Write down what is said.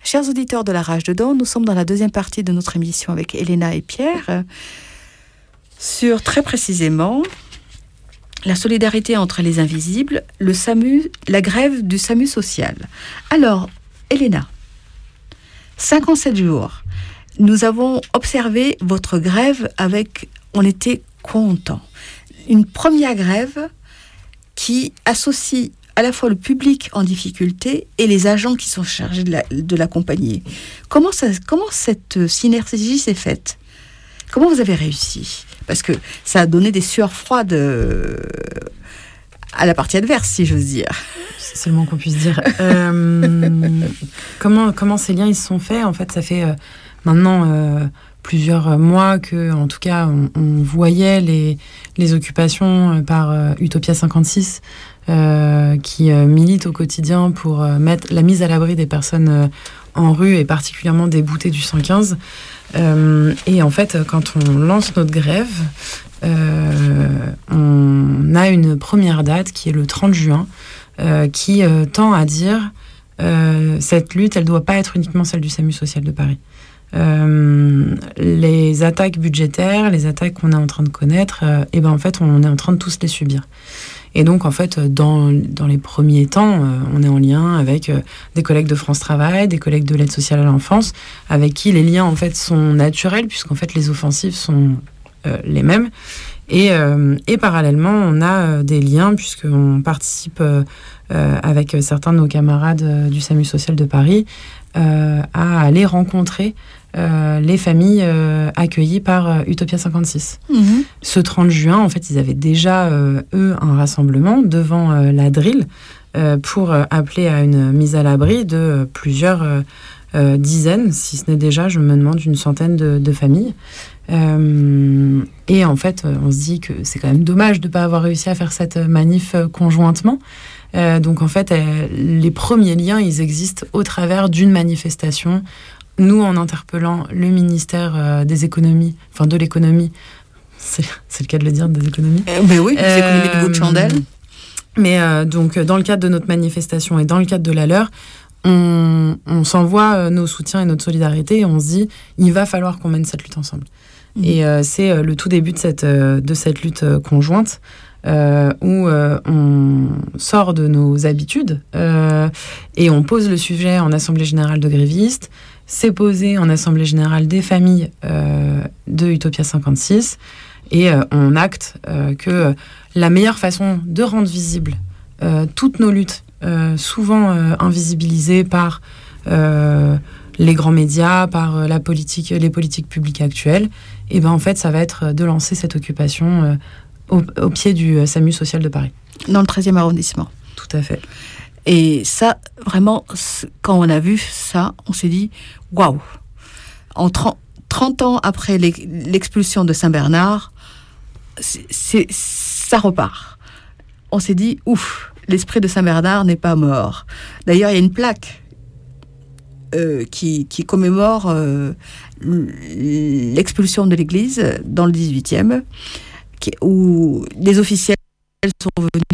Chers auditeurs de La Rage Dedans, nous sommes dans la deuxième partie de notre émission avec Elena et Pierre sur très précisément la solidarité entre les invisibles, le SAMU, la grève du SAMU social. Alors, Elena, 57 jours, nous avons observé votre grève on était contents. Une première grève qui associe à la fois le public en difficulté et les agents qui sont chargés de l'accompagner. Comment cette synergie s'est faite ? Comment vous avez réussi ? Parce que ça a donné des sueurs froides à la partie adverse, si j'ose dire. C'est le moins qu'on puisse dire. Comment ces liens ils se sont faits ? En fait, ça fait maintenant plusieurs mois que, en tout cas, on voyait les occupations par Utopia 56 qui milite au quotidien pour mettre la mise à l'abri des personnes en rue et particulièrement des boutés du 115. Et en fait, quand on lance notre grève, on a une première date qui est le 30 juin, qui tend à dire cette lutte, elle ne doit pas être uniquement celle du SAMU social de Paris. Les attaques budgétaires, les attaques qu'on est en train de connaître, et ben en fait, on est en train de tous les subir. Et donc, en fait, dans les premiers temps, on est en lien avec des collègues de France Travail, des collègues de l'aide sociale à l'enfance, avec qui les liens, en fait, sont naturels, puisqu'en fait, les offensives sont les mêmes. Et parallèlement, on a des liens, puisqu'on participe avec certains de nos camarades du SAMU social de Paris à aller rencontrer les familles accueillies par Utopia 56. Mmh. Ce 30 juin, en fait, ils avaient déjà, eux, un rassemblement devant la Drill pour appeler à une mise à l'abri de plusieurs dizaines, si ce n'est déjà, je me demande, une centaine de familles. Et en fait, on se dit que c'est quand même dommage de ne pas avoir réussi à faire cette manif conjointement. Donc en fait, les premiers liens, ils existent au travers d'une manifestation. Nous, en interpellant le ministère des économies, enfin de l'économie, c'est le cas de le dire, des économies. Mais oui, des économies de bout de chandelle. Mais donc, dans le cadre de notre manifestation et dans le cadre de la leur, on s'envoie nos soutiens et notre solidarité et on se dit, il va falloir qu'on mène cette lutte ensemble. Mmh. Et c'est le tout début de cette lutte conjointe où on sort de nos habitudes et on pose le sujet en Assemblée Générale de Grévistes. C'est posé en Assemblée Générale des familles de Utopia 56 et on acte que la meilleure façon de rendre visible toutes nos luttes, souvent invisibilisées par les grands médias, par les politiques publiques actuelles, et ben en fait, ça va être de lancer cette occupation au pied du SAMU social de Paris. Dans le 13e arrondissement. Tout à fait. Et ça, vraiment, quand on a vu ça, on s'est dit, waouh, en 30 ans après l'expulsion de Saint-Bernard, ça repart. On s'est dit, ouf, l'esprit de Saint-Bernard n'est pas mort. D'ailleurs, il y a une plaque qui commémore l'expulsion de l'église dans le 18e, où des officiels sont venus